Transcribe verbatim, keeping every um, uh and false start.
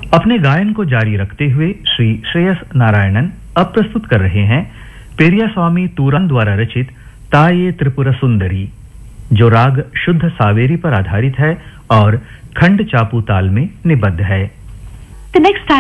अपने गायन को जारी रखते हुए श्री श्रेयस नारायणन अब प्रस्तुत कर रहे हैं पेरिया स्वामी तूरान द्वारा रचित ताये त्रिपुरा सुंदरी, जो राग शुद्ध सावेरी पर आधारित है और खंड चापू ताल में निबद्ध है। The next